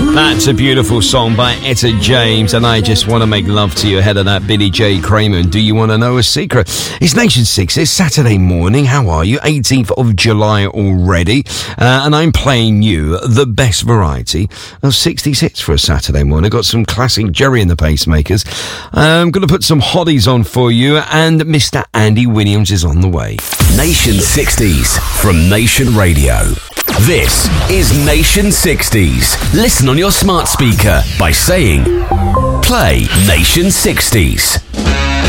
That's a beautiful song by Etta James, and I just want to make love to you ahead of that Billy J. Kramer. And do you want to know a secret? It's Nation 6. It's Saturday morning. How are you? 18th of July already. And I'm playing you the best variety of 60s hits for a Saturday morning. Got some classic Jerry and the Pacemakers. I'm going to put some hotties on for you, and Mr. Andy Williams is on the way. Nation 60s from Nation Radio. This is Nation 60s. Listen on your smart speaker by saying, play Nation 60s.